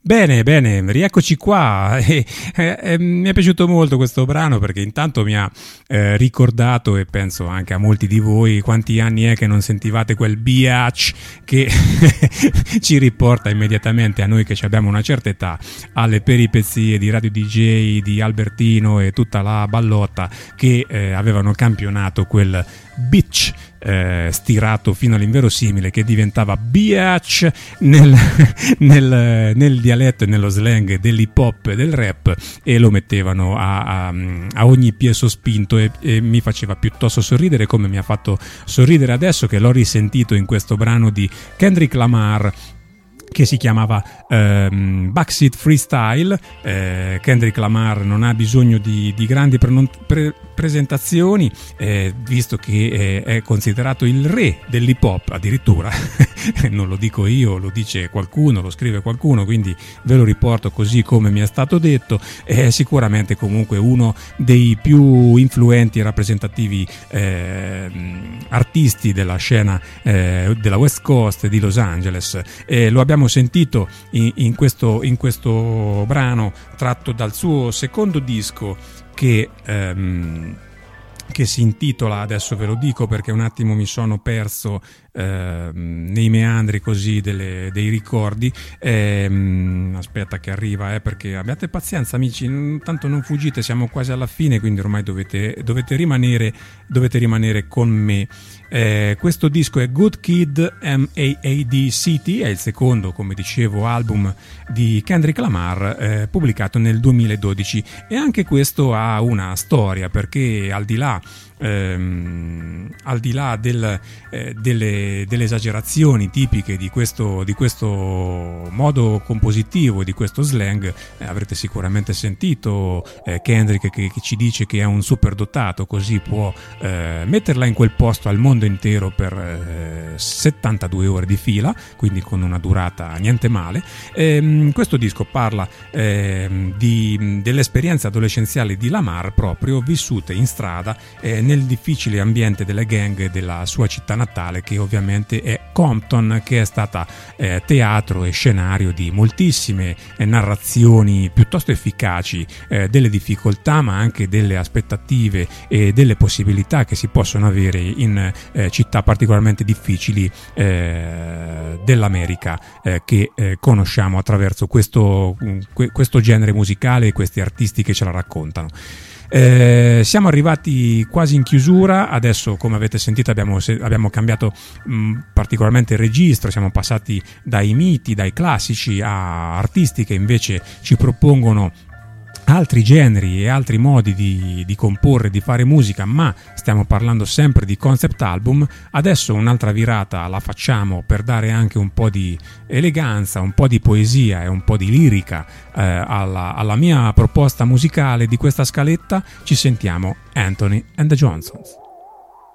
Bene, bene, rieccoci qua. Mi è piaciuto molto questo brano perché intanto mi ha ricordato, e penso anche a molti di voi, quanti anni è che non sentivate quel biatch che ci riporta immediatamente a noi che abbiamo una certa età alle peripezie di Radio DJ, di Albertino e tutta la ballotta che avevano campionato quel bitch stirato fino all'inverosimile che diventava biatch nel dialetto e nello slang dell'hip hop e del rap, e lo mettevano a ogni piè sospinto e mi faceva piuttosto sorridere, come mi ha fatto sorridere adesso che l'ho risentito in questo brano di Kendrick Lamar che si chiamava Backseat Freestyle. Kendrick Lamar non ha bisogno di grandi presentazioni, visto che è considerato il re dell'hip hop addirittura. Non lo dico io, lo dice qualcuno, lo scrive qualcuno, quindi ve lo riporto così come mi è stato detto. È sicuramente comunque uno dei più influenti e rappresentativi artisti della scena della West Coast di Los Angeles. Lo abbiamo sentito in questo brano tratto dal suo secondo disco che si intitola, adesso ve lo dico perché un attimo mi sono perso nei meandri così dei ricordi. Aspetta che arriva, perché abbiate pazienza amici, tanto non fuggite, siamo quasi alla fine, quindi ormai dovete rimanere con me. Questo disco è Good Kid, M.A.A.D. City, è il secondo, come dicevo, album di Kendrick Lamar, pubblicato nel 2012, e anche questo ha una storia, perché al di là delle esagerazioni tipiche di questo modo compositivo, di questo slang, avrete sicuramente sentito Kendrick che ci dice che è un superdotato, così può metterla in quel posto al mondo intero per 72 ore di fila, quindi con una durata niente male. Questo disco parla delle esperienze adolescenziali di Lamar, proprio vissute in strada nel difficile ambiente delle gang della sua città natale, che ovviamente è Compton, che è stata teatro e scenario di moltissime narrazioni piuttosto efficaci delle difficoltà, ma anche delle aspettative e delle possibilità che si possono avere in città particolarmente difficili dell'America, che conosciamo attraverso questo genere musicale e questi artisti che ce la raccontano. Siamo arrivati quasi in chiusura. Adesso, come avete sentito, abbiamo cambiato particolarmente il registro, siamo passati dai miti, dai classici, a artisti che invece ci propongono altri generi e altri modi di comporre, di fare musica, ma stiamo parlando sempre di concept album. Adesso un'altra virata la facciamo per dare anche un po' di eleganza, un po' di poesia e un po' di lirica alla mia proposta musicale di questa scaletta. Ci sentiamo Anthony and the Johnsons.